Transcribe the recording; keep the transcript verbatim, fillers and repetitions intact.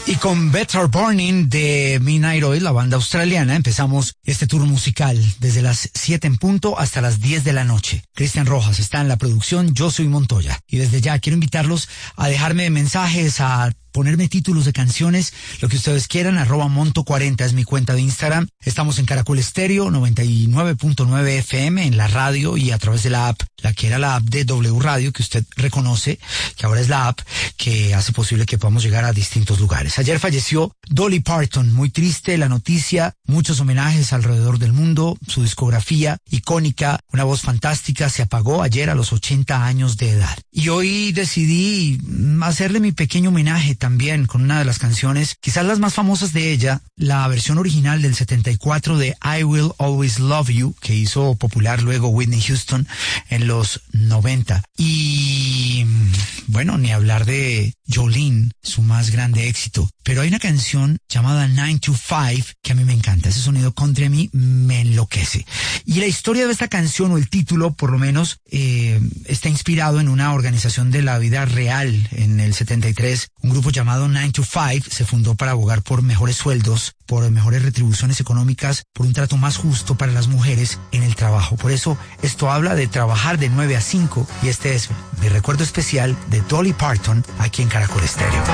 Y con Better Burning de Midnight Oil, la banda australiana, empezamos este tour musical desde las siete en punto hasta las diez de la noche. Cristian Rojas está en la producción, yo soy Montoya. Y desde ya quiero invitarlos a dejarme mensajes, a ponerme títulos de canciones, lo que ustedes quieran. Arroba Monto cuarenta es mi cuenta de Instagram. Estamos en Caracol Estéreo noventa y nueve punto nueve F M en la radio y a través de la app, la que era la app de W Radio, que usted reconoce, que ahora es la app que hace posible que podamos llegar a distintos lugares. Ayer falleció Dolly Parton, muy triste la noticia, muchos homenajes alrededor del mundo, su discografía icónica, una voz fantástica, se apagó ayer a los ochenta años de edad. Y hoy decidí hacerle mi pequeño homenaje también con una de las canciones, quizás las más famosas de ella, la versión original del setenta y cuatro de I Will Always Love You, que hizo popular luego Whitney Houston en los noventa. Y bueno, ni hablar de Jolene, su más grande éxito. Pero hay una canción llamada nine to five que a mí me encanta. Ese sonido country a mí me enloquece. Y la historia de esta canción, o el título por lo menos, eh, está inspirado en una organización de la vida real. En el setenta y tres, un grupo llamado nine to five se fundó para abogar por mejores sueldos, por mejores retribuciones económicas, por un trato más justo para las mujeres en el trabajo. Por eso esto habla de trabajar de nueve a cinco, y este es mi recuerdo especial de Dolly Parton aquí en Caracol Estéreo.